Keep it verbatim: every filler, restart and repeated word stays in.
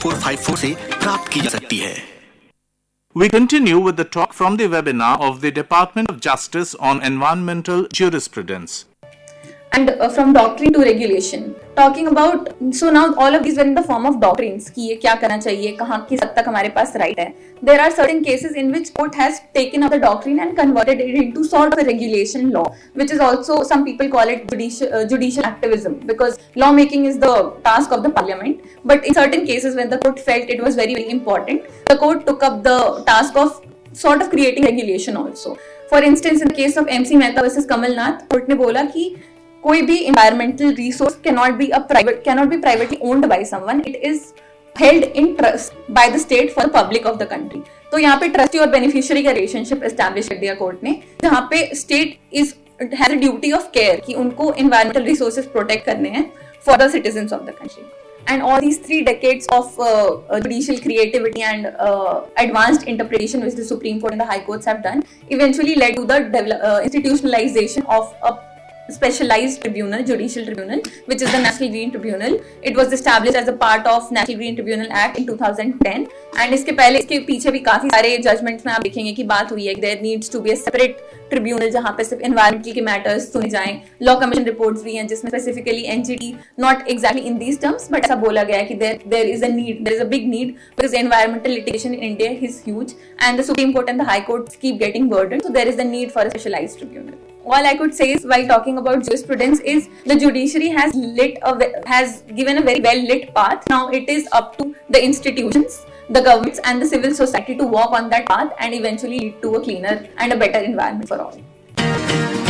Four five four से प्राप्त की जा सकती है। We continue with the talk from the webinar of the Department of Justice on Environmental Jurisprudence. And uh, from doctrine to regulation, talking about, so now all of these were in the form of doctrines कि ये क्या करना चाहिए, कहाँ किस हद तक हमारे पास right है. There are certain cases in which court has taken up the doctrine and converted it into sort of a regulation law, which is also, some people call it judicial, uh, judicial activism, because lawmaking is the task of the parliament. But in certain cases when the court felt it was very very important, the court took up the task of sort of creating regulation also. For instance, in the case of M C Mehta versus Kamal Nath, court ने बोला कि कोई भी environmental resource cannot be a private cannot be privately owned by someone. It is held in trust by the state for the public of the country. तो यहाँ पे trustee और beneficiary का रिलेशनशिप एस्टैब्लिश कर दिया कोर्ट ने, जहाँ पे state is has a duty of care कि उनको environmental resources प्रोटेक्ट करने हैं for the citizens of the country. And all these three decades of uh, judicial creativity and uh, advanced interpretation which the Supreme Court and the High Courts have done eventually led to the develop, uh, institutionalization of a specialized tribunal, judicial tribunal, which is the National Green Tribunal. It was established as a part of National Green Tribunal Act in two thousand ten. And इसके पहले इसके पीछे भी काफी सारे judgements में आप देखेंगे कि बात हुई है कि there needs to be a separate tribunal जहाँ पे सिर्फ environmental के मैटर्स सुने जाएं. लॉ कमीशन रिपोर्ट्स भी हैं जिसमें specifically NGT, not exactly in these terms, but ऐसा बोला गया है कि there there is a need, there is a big need because environmental litigation in India is huge and the Supreme Court and the High Court keep getting burdened, so there is a need for a specialized tribunal. All I could say is, while talking about jurisprudence, is the judiciary has lit a has given a very well lit path. Now it is up to the institutions, the governments, and the civil society to walk on that path and eventually lead to a cleaner and a better environment for all.